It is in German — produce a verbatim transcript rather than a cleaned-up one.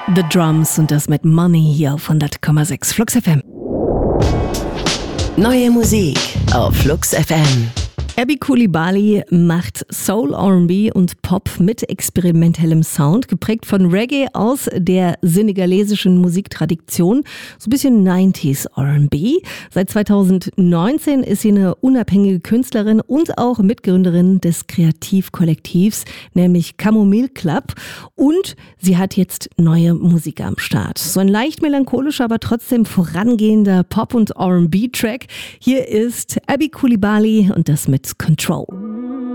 The Drums und das mit Money hier auf hundert Komma sechs Flux F M. Neue Musik auf Flux F M. Abby Coulibaly macht Soul, R and B und Pop mit experimentellem Sound, geprägt von Reggae aus der senegalesischen Musiktradition, so ein bisschen neunziger R and B. Seit zweitausendneunzehn ist sie eine unabhängige Künstlerin und auch Mitgründerin des Kreativkollektivs, nämlich Chamomile Club, und sie hat jetzt neue Musik am Start. So ein leicht melancholischer, aber trotzdem vorangehender Pop- und R and B-Track. Hier ist Abby Coulibaly und das mit Control.